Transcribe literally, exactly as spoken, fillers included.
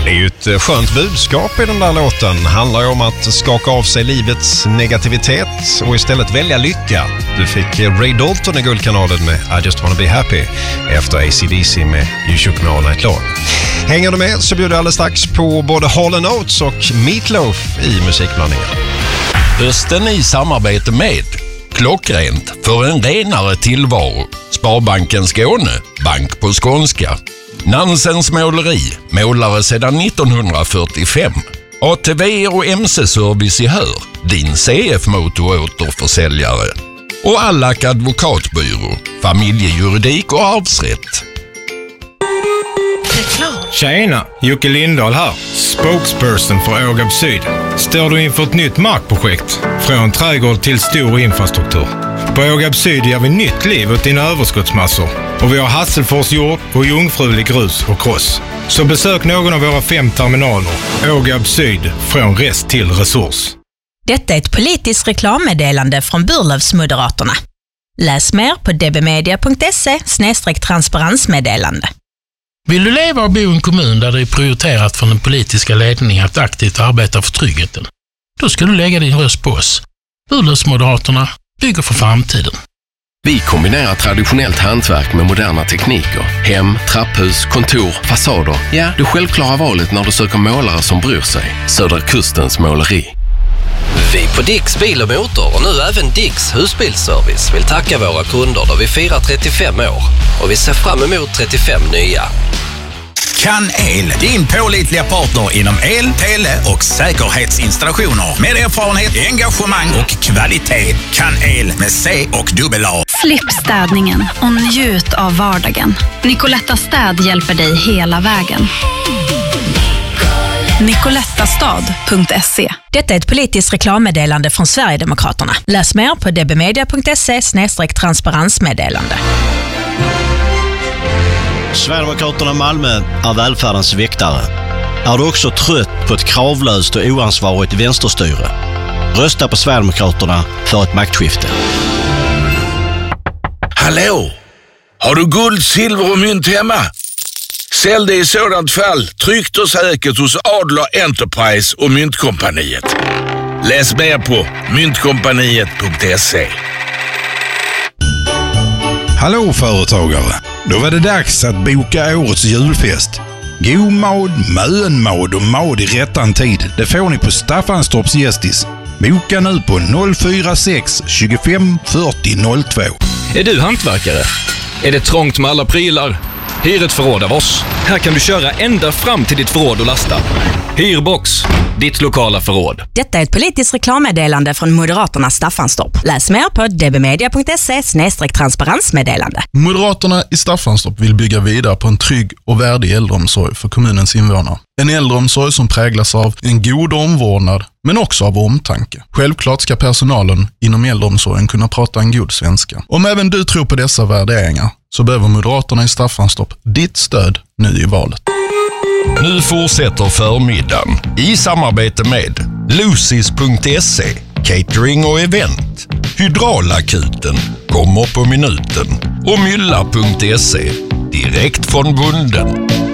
Det är ju ett skönt budskap i den där låten. Det handlar ju om att skaka av sig livets negativitet och istället välja lycka. Du fick Ray Dalton i Guldkanalen med I Just Wanna Be Happy efter A C D C med You Shook Me All Night Long. Hänger du med så bjuder jag alldeles strax på både Hall and Oates och Meatloaf i musikblandningen. Hösten i samarbete med Klockrent för en renare tillvaro. Sparbanken Skåne, bank på skånska. Nansens måleri, målare sedan nittonhundrafyrtiofem. A T V och M C-service i Hör, din C F-motor-återförsäljare. Och Allak advokatbyrå, familjejuridik och arvsrätt. Tjena, Jocke Lindahl här, spokesperson för Ågab Syd. Står du inför ett nytt markprojekt? Från trädgård till stor infrastruktur. På Ågab Syd ger vi nytt liv åt dina överskottsmassor. Och vi har Hasselfors jord och jungfrulig grus och kross. Så besök någon av våra fem terminaler. Ågab Syd, från rest till resurs. Detta är ett politiskt reklammeddelande från Burlövsmoderaterna. Läs mer på dbmedia punkt se snedstreck transparensmeddelande. Vill du leva och bo i en kommun där det är prioriterat från den politiska ledningen att aktivt arbeta för tryggheten? Då ska du lägga din röst på oss. Burlövsmoderaterna bygger för framtiden. Vi kombinerar traditionellt hantverk med moderna tekniker. Hem, trapphus, kontor, fasader. Ja, du självklara valet när du söker målare som bryr sig. Södra Kustens måleri. Vi på Dicks Bil och Motor och nu även Dicks Husbilsservice vill tacka våra kunder då vi firar trettiofem år. Och vi ser fram emot trettiofem nya. Kan El, din pålitliga partner inom el, tele och säkerhetsinstallationer. Med erfarenhet, engagemang och kvalitet. Kan El med C och dubbel A. Slipp städningen och njut av vardagen. Nicoletta Städ hjälper dig hela vägen. nicolettastad punkt se. Detta är ett politiskt reklammeddelande från Sverigedemokraterna. Läs mer på dbmedia punkt se snedstreck transparensmeddelande. Sverigedemokraterna Malmö är välfärdens väktare. Är du också trött på ett kravlöst och oansvarigt vänsterstyre? Rösta på Sverigedemokraterna för ett maktskifte. Hallå! Har du guld, silver och mynt hemma? Sälj det i sådant fall tryggt och säkert hos Adler Enterprise och Myntkompaniet. Läs mer på myntkompaniet punkt se. Hallå företagare! Då var det dags att boka årets julfest. God mad, mönmad och mad i rättan tid. Det får ni på Staffanstorps Gästis. Boka nu på noll fyra sex tjugofem fyrtio noll två. Är du hantverkare? Är det trångt med alla prylar? Hyr ett förråd av oss. Här kan du köra ända fram till ditt förråd och lasta. Hyrbox, ditt lokala förråd. Detta är ett politiskt reklammeddelande från Moderaterna Staffanstorp. Läs mer på dbmedia punkt se snedstreck transparensmeddelande. Moderaterna i Staffanstorp vill bygga vidare på en trygg och värdig äldreomsorg för kommunens invånare. En äldreomsorg som präglas av en god omvårdnad, men också av omtanke. Självklart ska personalen inom äldreomsorgen kunna prata en god svenska. Om även du tror på dessa värderingar så behöver Moderaterna i Staffanstorp ditt stöd nu i valet. Nu fortsätter förmiddagen i samarbete med Lucis punkt se, catering och event. Hydraulakuten kommer på minuten och Mylla punkt se, direkt från bunden.